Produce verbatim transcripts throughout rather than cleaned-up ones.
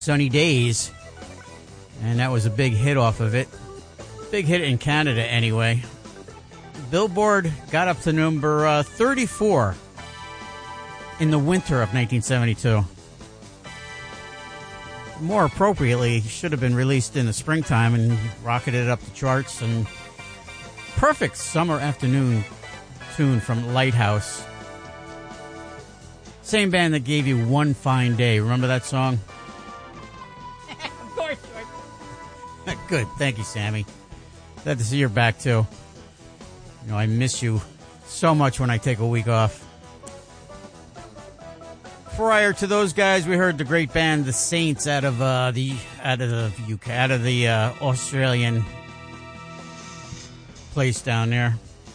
Sunny Days, and that was a big hit off of it. Big hit in Canada, anyway. Billboard got up to number uh, thirty-four in the winter of nineteen seventy-two. More appropriately, should have been released in the springtime and rocketed up the charts. And perfect summer afternoon tune from Lighthouse. Same band that gave you One Fine Day. Remember that song? Of course, George. Good. Thank you, Sammy. Glad to see you're back, too. You know, I miss you so much when I take a week off. Prior to those guys, we heard the great band The Saints out of uh, the out of the U K, out of the uh, Australian place down there.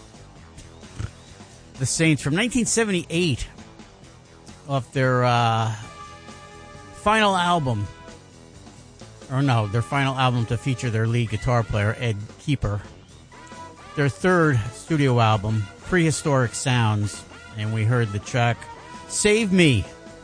The Saints from nineteen seventy-eight, off their uh, final album, or no, their final album to feature their lead guitar player Ed Keeper. Their third studio album, Prehistoric Sounds, and we heard the track "Save Me."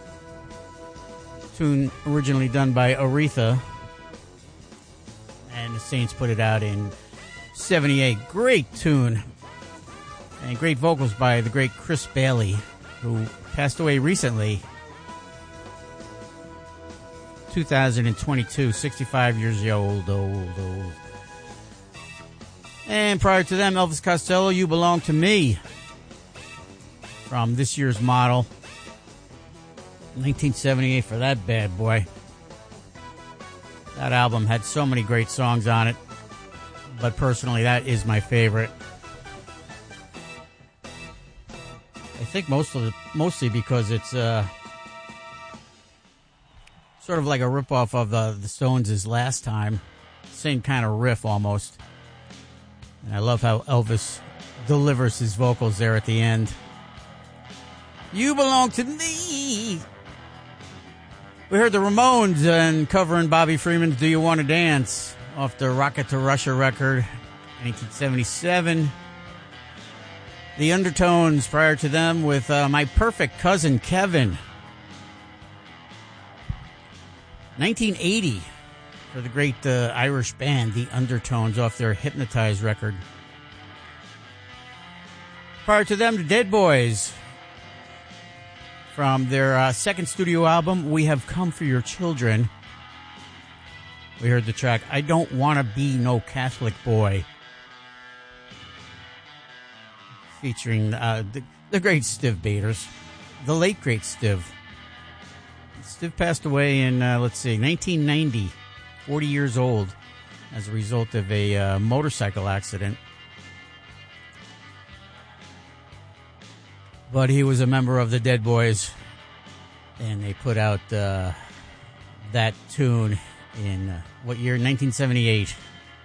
Tune originally done by Aretha, and the Saints put it out in seventy-eight. Great tune, and great vocals by the great Chris Bailey, who passed away recently, two thousand twenty-two, sixty-five years old, old, old. And prior to them, Elvis Costello, You Belong to Me, from this year's model. nineteen seventy-eight for that bad boy. That album had so many great songs on it, but personally, that is my favorite. I think most of the, mostly because it's uh, sort of like a ripoff of the, the Stones' Last Time. Same kind of riff almost. And I love how Elvis delivers his vocals there at the end. You belong to me. We heard the Ramones and covering Bobby Freeman's Do You Want to Dance off the Rocket to Russia record, nineteen seventy-seven. The Undertones prior to them with uh, My Perfect Cousin Kevin. nineteen eighty for the great uh, Irish band The Undertones off their Hypnotize record. Prior to them, the Dead Boys from their uh, second studio album, We Have Come for Your Children. We heard the track, I Don't Want to Be No Catholic Boy, featuring uh, the, the great Stiv Bators, the late great Stiv. Stiv passed away in, uh, let's see, nineteen ninety, forty years old, as a result of a uh, motorcycle accident. But he was a member of the Dead Boys, and they put out uh, that tune in, uh, what year? nineteen seventy-eight.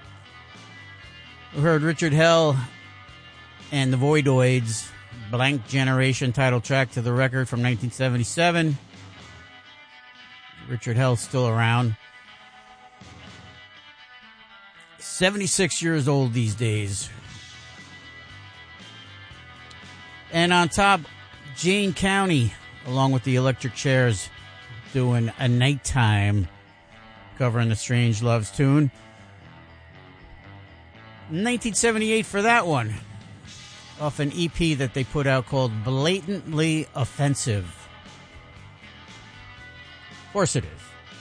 We heard Richard Hell and the Voidoids, Blank Generation title track to the record from nineteen seventy-seven. Richard Hell's still around. seventy-six years old these days. And on top, Jane County, along with the Electric Chairs, doing A Nighttime, covering the Strange Loves tune. nineteen seventy-eight for that one, off an E P that they put out called Blatantly Offensive. Of course it is.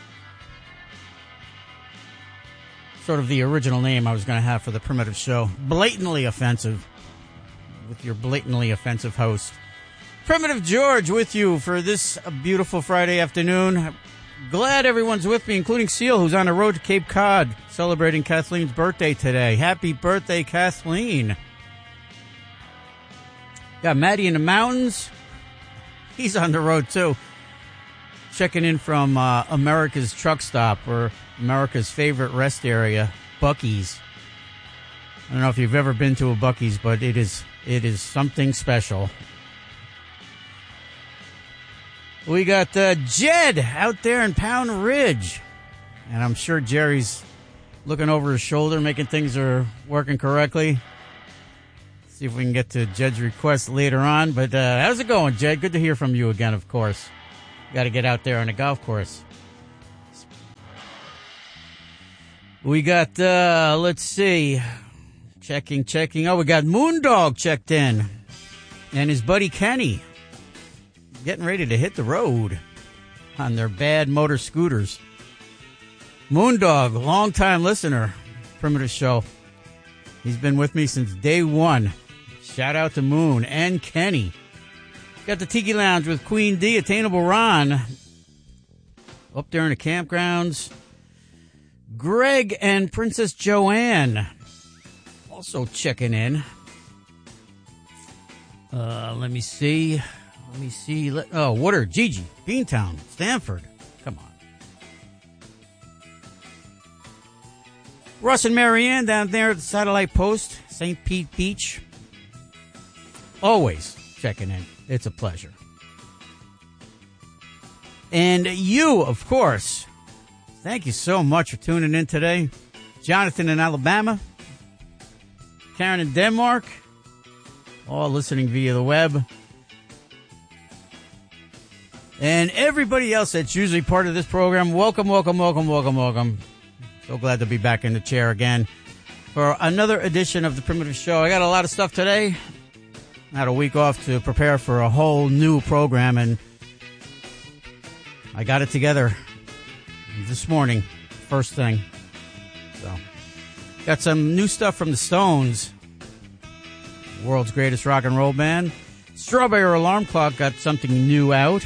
Sort of the original name I was going to have for the Primitive Show. Blatantly Offensive, with your blatantly offensive host, Primitive George, with you for this beautiful Friday afternoon. Glad everyone's with me, including Seal, who's on the road to Cape Cod, celebrating Kathleen's birthday today. Happy birthday, Kathleen. Got Maddie in the mountains. He's on the road, too. Checking in from uh, America's Truck Stop, or America's favorite rest area, Buc-ee's. I don't know if you've ever been to a Buc-ee's, but it is it is something special. We got uh, Jed out there in Pound Ridge, and I'm sure Jerry's looking over his shoulder, making things are working correctly. See if we can get to Jed's request later on. But uh, how's it going, Jed? Good to hear from you again, of course. Got to get out there on the golf course. We got, uh, let's see, checking, checking. Oh, we got Moondog checked in. And his buddy Kenny getting ready to hit the road on their bad motor scooters. Moondog, long-time listener, Primitive Show. He's been with me since day one. Shout out to Moon and Kenny. Got the Tiki Lounge with Queen D, Attainable Ron. Up there in the campgrounds. Greg and Princess Joanne also checking in. Uh, let me see. Let me see. Let, oh, Woodard, Gigi, Beantown, Stanford. Come on. Russ and Marianne down there at the Satellite Post, Saint Pete Beach. Always checking in. It's a pleasure. And you, of course, thank you so much for tuning in today. Jonathan in Alabama, Karen in Denmark, all listening via the web. And everybody else that's usually part of this program, welcome, welcome, welcome, welcome, welcome. So glad to be back in the chair again for another edition of the Primitive Show. I got a lot of stuff today. I had a week off to prepare for a whole new program, and I got it together this morning, first thing. So, got some new stuff from the Stones, world's greatest rock and roll band. Strawberry Alarm Clock got something new out.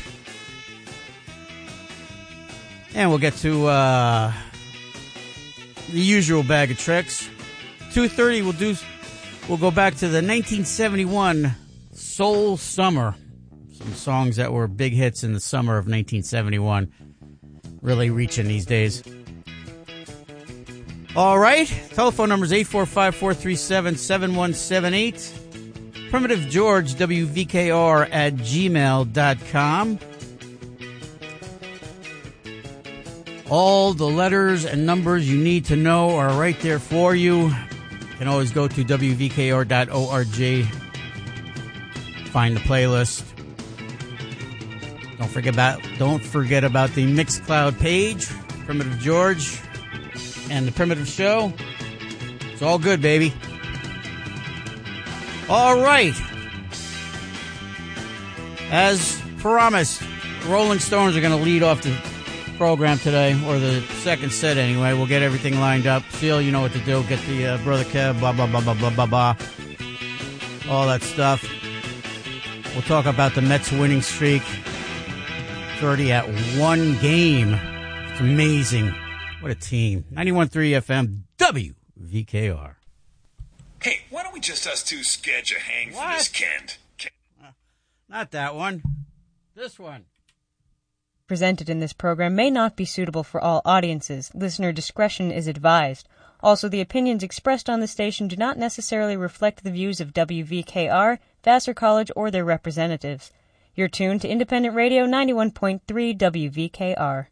And we'll get to uh, the usual bag of tricks. two thirty, we'll do. We'll go back to the nineteen seventy-one Soul Summer. Some songs that were big hits in the summer of nineteen seventy-one. Really reaching these days. All right. Telephone number is eight four five, four three seven, seven one seven eight. Primitive George, W V K R at gmail dot com. All the letters and numbers you need to know are right there for you. You can always go to W V K R dot org. Find the playlist. Don't forget about don't forget about the Mixcloud page, Primitive George, and the Primitive Show. It's all good, baby. All right. As promised, Rolling Stones are going to lead off the program today, or the second set anyway. We'll get everything lined up. Seal, you know what to do. Get the uh, Brother Kev, blah, blah, blah, blah, blah, blah, blah. All that stuff. We'll talk about the Mets winning streak. thirty at one game. It's amazing. What a team. ninety-one point three F M, W V K R. Hey, why don't we just us two sketch a hang What? for this Kent? Kent? Uh, not that one. This one. Presented in this program may not be suitable for all audiences. Listener discretion is advised. Also, the opinions expressed on the station do not necessarily reflect the views of W V K R, Vassar College, or their representatives. You're tuned to Independent Radio ninety-one point three W V K R.